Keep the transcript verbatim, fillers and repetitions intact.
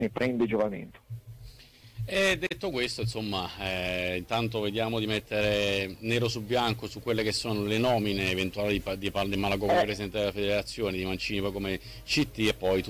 ne prende giovamento. E detto questo, insomma, eh, intanto vediamo di mettere nero su bianco su quelle che sono le nomine eventuali di, di, di Malago come Eh. presidente della federazione, di Mancini poi come C T e poi